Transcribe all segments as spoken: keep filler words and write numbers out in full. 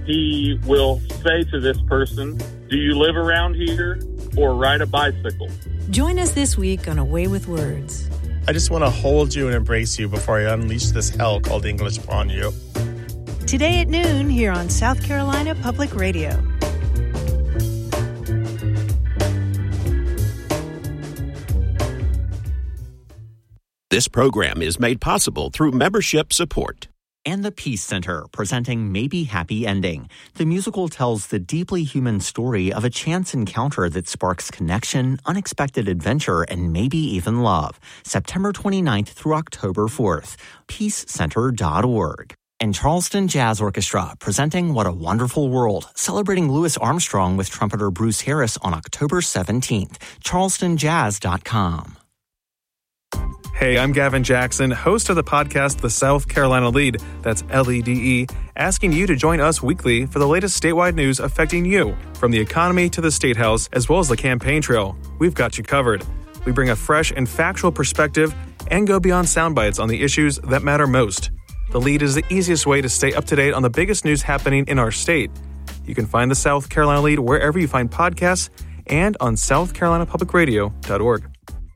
he will say to this person, "Do you live around here or ride a bicycle?" Join us this week on A Way with Words. I just want to hold you and embrace you before I unleash this hell called English upon you. Today at noon here on South Carolina Public Radio. This program is made possible through membership support. And the Peace Center, presenting Maybe Happy Ending. The musical tells the deeply human story of a chance encounter that sparks connection, unexpected adventure, and maybe even love. September twenty-ninth through October fourth. peace center dot org. And Charleston Jazz Orchestra, presenting What a Wonderful World, celebrating Louis Armstrong with trumpeter Bruce Harris on October seventeenth. charleston jazz dot com. Hey, I'm Gavin Jackson, host of the podcast The South Carolina Lead, that's L E D E, asking you to join us weekly for the latest statewide news affecting you, from the economy to the State House, as well as the campaign trail. We've got you covered. We bring a fresh and factual perspective and go beyond sound bites on the issues that matter most. The Lead is the easiest way to stay up to date on the biggest news happening in our state. You can find the South Carolina Lead wherever you find podcasts and on south carolina public radio dot org.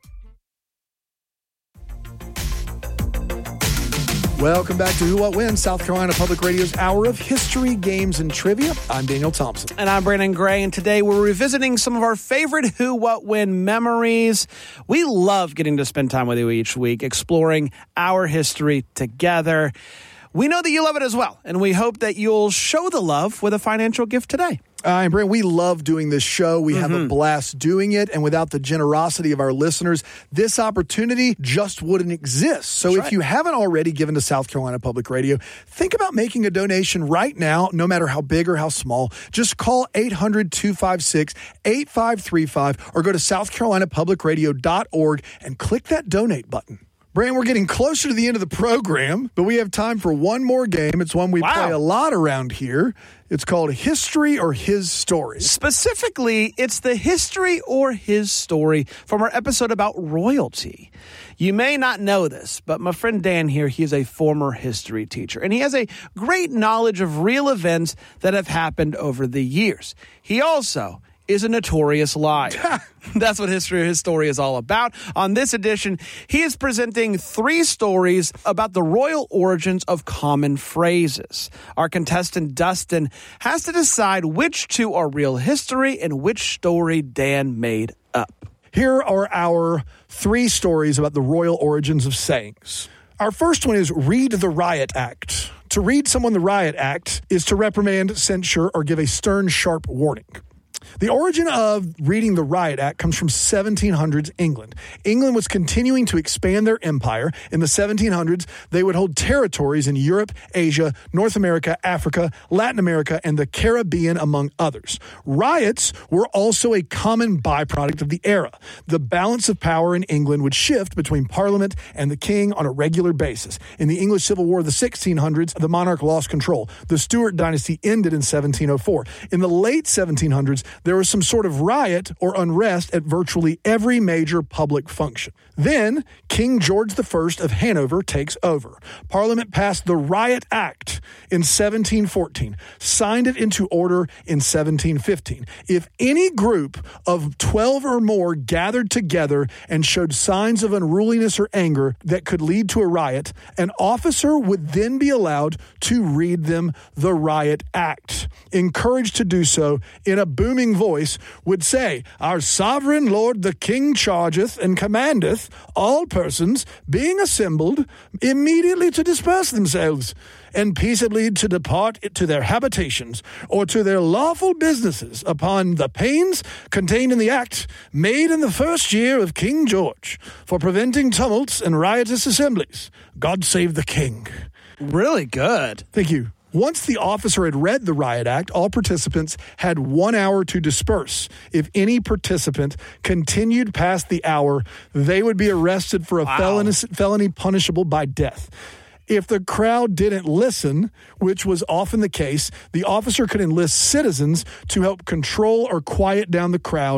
Welcome back to Who What When, South Carolina Public Radio's Hour of History, Games, and Trivia. I'm Daniel Thompson. And I'm Brandon Gray, and today we're revisiting some of our favorite Who What When memories. We love getting to spend time with you each week, exploring our history together. We know that you love it as well, and we hope that you'll show the love with a financial gift today. Uh, and Brent, we love doing this show. We mm-hmm. have a blast doing it. And without the generosity of our listeners, this opportunity just wouldn't exist. So That's if right. you haven't already given to South Carolina Public Radio, think about making a donation right now, no matter how big or how small. Just call eight hundred, two five six, eight five three five or go to south carolina public radio dot org and click that donate button. Brand, we're getting closer to the end of the program, but we have time for one more game. It's one we wow. play a lot around here. It's called History or His Story. Specifically, it's the History or His Story from our episode about royalty. You may not know this, but my friend Dan here, he is a former history teacher, and he has a great knowledge of real events that have happened over the years. He also is a notorious liar. That's what History or His Story is all about. On this edition, he is presenting three stories about the royal origins of common phrases. Our contestant, Dustin, has to decide which two are real history and which story Dan made up. Here are our three stories about the royal origins of sayings. Our first one is Read the Riot Act. To read someone the Riot Act is to reprimand, censure, or give a stern, sharp warning. The origin of reading the Riot Act comes from seventeen hundreds England. England was continuing to expand their empire. In the seventeen hundreds, they would hold territories in Europe, Asia, North America, Africa, Latin America, and the Caribbean, among others. Riots were also a common byproduct of the era. The balance of power in England would shift between Parliament and the king on a regular basis. In the English Civil War of the sixteen hundreds, the monarch lost control. The Stuart dynasty ended in seventeen oh four. In the late seventeen hundreds, there was some sort of riot or unrest at virtually every major public function. Then, King George the First of Hanover takes over. Parliament passed the Riot Act in seventeen fourteen, signed it into order in seventeen fifteen. If any group of twelve or more gathered together and showed signs of unruliness or anger that could lead to a riot, an officer would then be allowed to read them the Riot Act. Encouraged to do so in a booming voice, would say, "Our sovereign lord the king chargeth and commandeth all persons being assembled immediately to disperse themselves and peaceably to depart to their habitations or to their lawful businesses upon the pains contained in the act made in the first year of King George for preventing tumults and riotous assemblies. God save the king." Really good. Thank you. Once the officer had read the Riot Act, all participants had one hour to disperse. If any participant continued past the hour, they would be arrested for a wow. felony, felony punishable by death. If the crowd didn't listen, which was often the case, the officer could enlist citizens to help control or quiet down the crowd.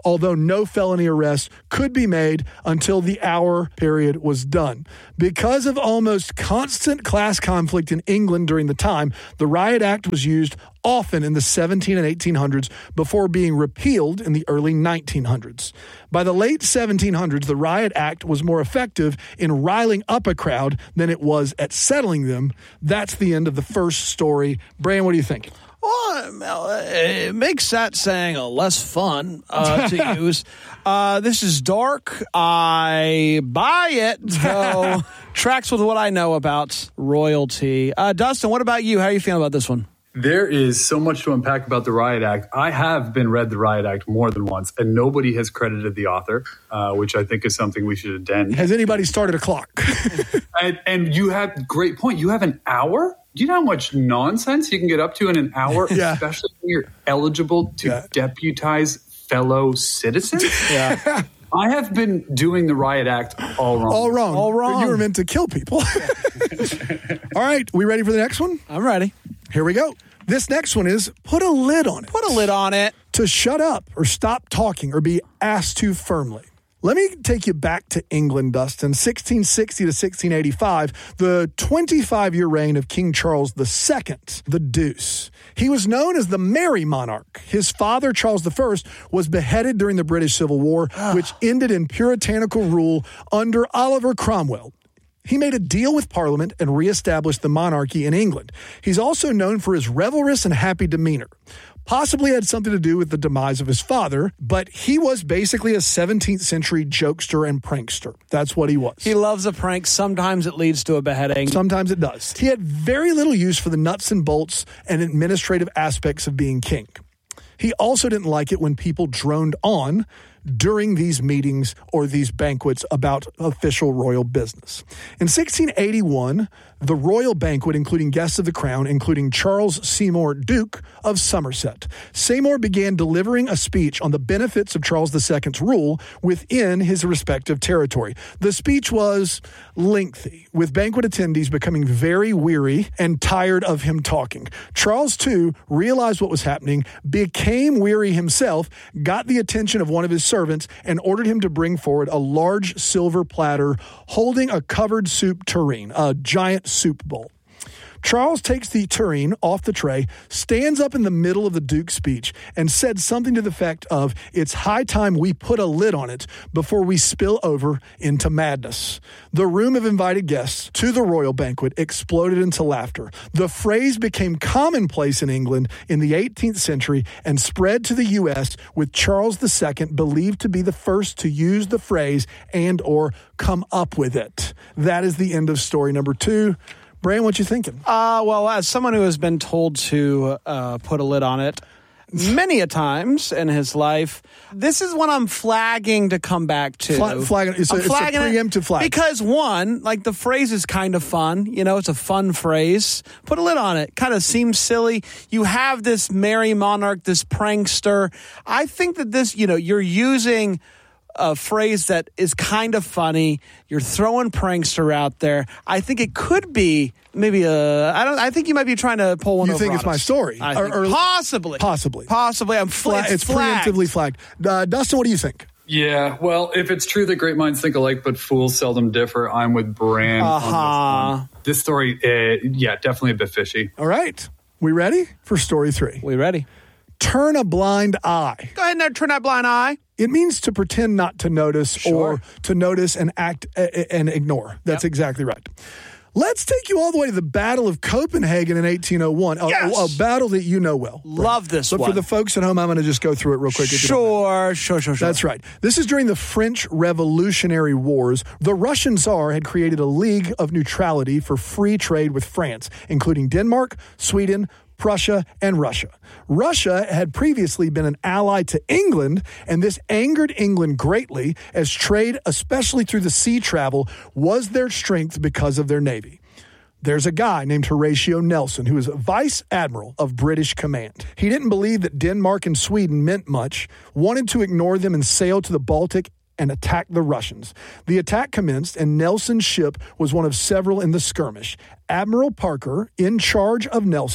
although no felony arrest could be made until the hour period was done. Because of almost constant class conflict in England during the time, the Riot Act was used often in the seventeen and eighteen hundreds before being repealed in the early nineteen hundreds. By the late seventeen hundreds, the Riot Act was more effective in riling up a crowd than it was at settling them. That's the end of the first story. Brian, what do you think? Well, it makes that saying a less fun uh, to use. Uh, this is dark. I buy it, though. Tracks with what I know about royalty. Uh, Dustin, what about you? How are you feeling about this one? There is so much to unpack about the Riot Act. I have been read the Riot Act more than once, and nobody has credited the author, uh, which I think is something we should addend. Has anybody started a clock? and, and you have great point. You have an hour? Do you know how much nonsense you can get up to in an hour, yeah. especially when you're eligible to yeah. deputize fellow citizens? Yeah. I have been doing the Riot Act all wrong. All wrong. All wrong. You were meant to kill people. All right. We ready for the next one? I'm ready. Here we go. This next one is put a lid on it. Put a lid on it. To shut up or stop talking or be asked to firmly. Let me take you back to England, Dustin. sixteen sixty to sixteen eighty-five, the twenty-five-year reign of King Charles the Second, the Deuce. He was known as the Merry Monarch. His father, Charles the First, was beheaded during the British Civil War, which ended in puritanical rule under Oliver Cromwell. He made a deal with Parliament and reestablished the monarchy in England. He's also known for his revelrous and happy demeanor. Possibly had something to do with the demise of his father, but he was basically a seventeenth century jokester and prankster. That's what he was. He loves a prank. Sometimes it leads to a beheading. Sometimes it does. He had very little use for the nuts and bolts and administrative aspects of being king. He also didn't like it when people droned on during these meetings or these banquets about official royal business. In sixteen eighty-one, the royal banquet, including guests of the crown, including Charles Seymour, Duke of Somerset. Seymour began delivering a speech on the benefits of Charles the Second's rule within his respective territory. The speech was lengthy, with banquet attendees becoming very weary and tired of him talking. Charles, too, realized what was happening, became weary himself, got the attention of one of his servants, and ordered him to bring forward a large silver platter holding a covered soup tureen, a giant soup bowl. Charles takes the tureen off the tray, stands up in the middle of the Duke's speech, and said something to the effect of, "It's high time we put a lid on it before we spill over into madness." The room of invited guests to the royal banquet exploded into laughter. The phrase became commonplace in England in the eighteenth century and spread to the U S, with Charles the Second believed to be the first to use the phrase and or come up with it. That is the end of story number two. Brian, what you thinking? Uh, well, as someone who has been told to uh, put a lid on it many a times in his life, this is what I'm flagging to come back to. Fla- flagging, it's, a, it's a preemptive flag. Because one, like the phrase is kind of fun. You know, it's a fun phrase. Put a lid on it. Kind of seems silly. You have this merry monarch, this prankster. I think that this, you know, you're using a phrase that is kind of funny. You're throwing prankster out there. I think it could be maybe a. I don't. I think you might be trying to pull one. You over think on it's my us. story? I or, think or, possibly, possibly, possibly. I'm fl- Fla- it's, it's flagged. preemptively flagged. Uh, Dustin, what do you think? Yeah, well, if it's true that great minds think alike, but fools seldom differ, I'm with Bran Uh-huh. on this one. This story, uh, yeah, definitely a bit fishy. All right, we ready for story three? We ready? Turn a blind eye. Go ahead and turn that blind eye. It means to pretend not to notice Sure. or to notice and act uh, and ignore. That's Yep. exactly right. Let's take you all the way to the Battle of Copenhagen in eighteen oh one, a, Yes. a, a battle that you know well. Love this But one. for the folks at home, I'm going to just go through it real quick. if you don't mind. Sure, sure, sure, sure. That's right. This is during the French Revolutionary Wars. The Russian Tsar had created a league of neutrality for free trade with France, including Denmark, Sweden, Prussia, and Russia. Russia had previously been an ally to England, and this angered England greatly as trade, especially through the sea travel, was their strength because of their navy. There's a guy named Horatio Nelson who is Vice Admiral of British Command. He didn't believe that Denmark and Sweden meant much, wanted to ignore them and sail to the Baltic and attack the Russians. The attack commenced, and Nelson's ship was one of several in the skirmish. Admiral Parker, in charge of Nelson,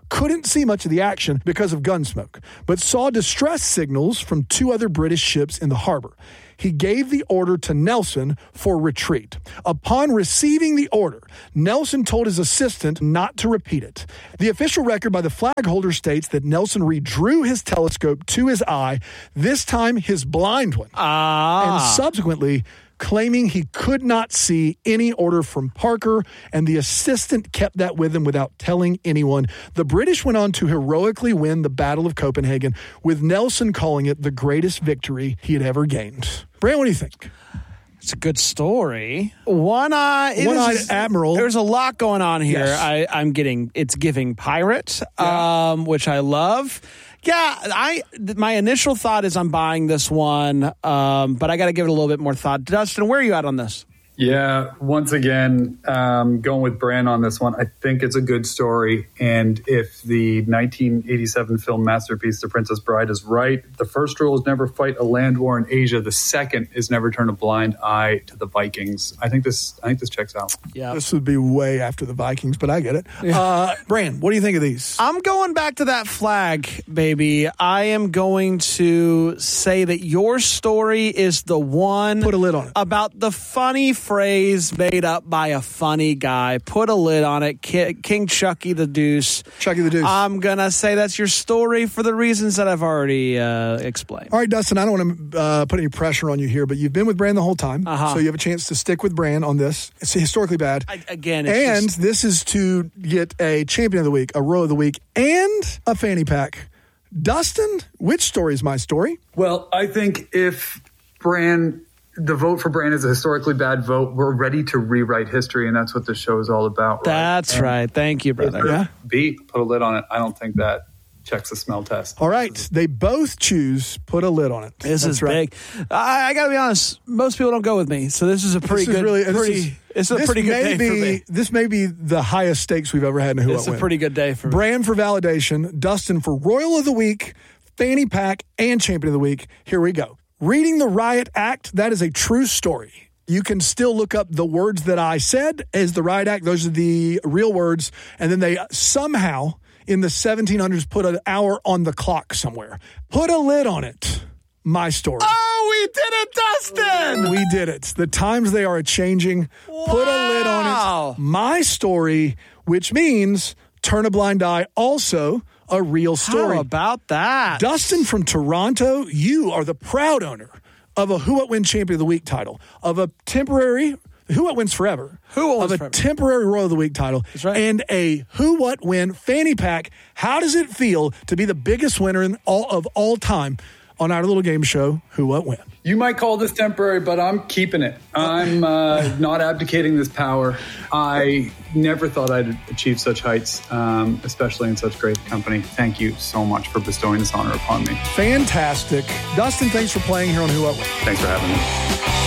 couldn't see much of the action because of gun smoke, but saw distress signals from two other British ships in the harbor. He gave the order to Nelson for retreat. Upon receiving the order, Nelson told his assistant not to repeat it. The official record by the flag holder states that Nelson redrew his telescope to his eye, this time his blind one, Ah. and subsequently claiming he could not see any order from Parker, and the assistant kept that with him without telling anyone. The British went on to heroically win the Battle of Copenhagen, with Nelson calling it the greatest victory he had ever gained. Brand, what do you think? It's a good story. One eye, it One-eyed is- admiral. There's a lot going on here. Yes. I, I'm getting it's giving pirate, Yeah. um, which I love. Yeah, I th- my initial thought is I'm buying this one, um, but I got to give it a little bit more thought. Dustin, where are you at on this? Yeah, once again, um, going with Bran on this one. I think it's a good story. And if the nineteen eighty-seven film masterpiece, The Princess Bride, is right, the first rule is never fight a land war in Asia. The second is never turn a blind eye to the Vikings. I think this I think this checks out. Yeah. This would be way after the Vikings, but I get it. Uh, Brand, what do you think of these? I'm going back to that flag, baby. I am going to say that your story is the one. Put a lid on it. About the funny phrase made up by a funny guy. Put a lid on it. Ki- King Chucky the Deuce. Chucky the Deuce. I'm going to say that's your story for the reasons that I've already uh, explained. All right, Dustin, I don't want to uh, put any pressure on you here, but you've been with Brand the whole time, Uh-huh. so you have a chance to stick with Brand on this. It's historically bad. I, again, it's and just, this is to get a champion of the week, a row of the week, and a fanny pack. Dustin, which story is my story? Well, I think if Bran, the vote for Bran is a historically bad vote, we're ready to rewrite history, and that's what this show is all about. Right? that's And right. Thank you, brother. Yeah. B, put a lid on it. I don't think that checks the smell test. All right, they both choose put a lid on it. This That's is right. big. I, I got to be honest. Most people don't go with me, so this is a pretty This is good. really, this pretty, is- it's a this pretty good may day be, for me. This may be the highest stakes we've ever had in Who It's What a Win. pretty good day for me. Brand for validation, Dustin for Royal of the Week, Fanny Pack, and Champion of the Week. Here we go. Reading the Riot Act, that is a true story. You can still look up the words that I said as the Riot Act. Those are the real words. And then they somehow, in the seventeen hundreds, put an hour on the clock somewhere. Put a lid on it. My story. Oh, we did it, Dustin! We did it. The times they are a-changing. Put a lid on Wow. it. My story, which means turn a blind eye, also a real story. How about that? Dustin from Toronto, you are the proud owner of a Who What Win Champion of the Week title, of a temporary, Who What Wins Forever, Who What Wins of a Forever. temporary Royal of the Week title, That's right. and a Who What Win fanny pack. How does it feel to be the biggest winner in all of all time on our little game show, Who What Win? You might call this temporary, but I'm keeping it. I'm uh, not abdicating this power. I never thought I'd achieve such heights, um, especially in such great company. Thank you so much for bestowing this honor upon me. Fantastic. Dustin, thanks for playing here on Who What Win. Thanks for having me.